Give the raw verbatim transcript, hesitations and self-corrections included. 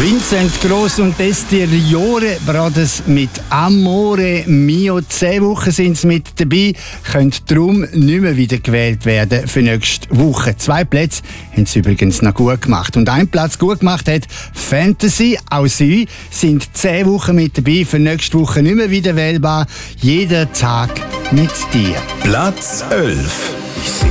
Vincent Gross und Esteriore Brothers mit Amore Mio. Zehn Wochen sind sie mit dabei, können darum nicht mehr wieder gewählt werden für nächste Woche. Zwei Plätze haben sie übrigens noch gut gemacht. Und einen Platz gut gemacht hat Fantasy. Auch sie sind zehn Wochen mit dabei, für nächste Woche nicht mehr wieder wählbar. Jeder Tag mit dir. Platz elf.